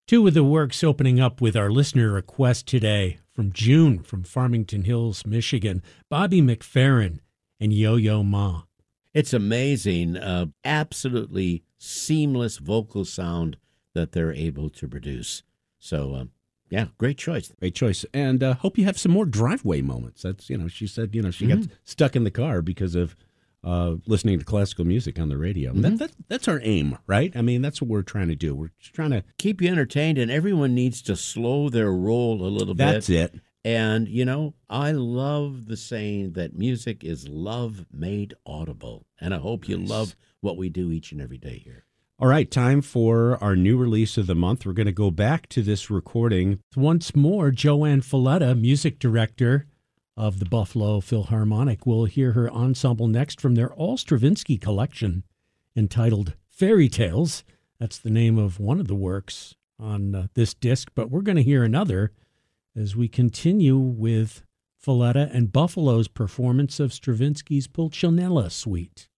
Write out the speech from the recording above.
Two of the works opening up with our listener request today from June from Farmington Hills, Michigan, Bobby McFerrin and Yo-Yo Ma. It's amazing, absolutely seamless vocal sound that they're able to produce. So, yeah, great choice. Great choice. And hope you have some more driveway moments. That's, she said, she got stuck in the car because of listening to classical music on the radio. That's our aim, right? I mean, that's what we're trying to do. We're just trying to keep you entertained, and everyone needs to slow their roll a little bit. That's it. And, I love the saying that music is love made audible. And I hope you love what we do each and every day here. All right, time for our new release of the month. We're going to go back to this recording. Once more, Joanne Falletta, music director of the Buffalo Philharmonic. We'll hear her ensemble next from their All Stravinsky collection entitled Fairy Tales. That's the name of one of the works on this disc, but we're going to hear another as we continue with Falletta and Buffalo's performance of Stravinsky's Pulcinella Suite.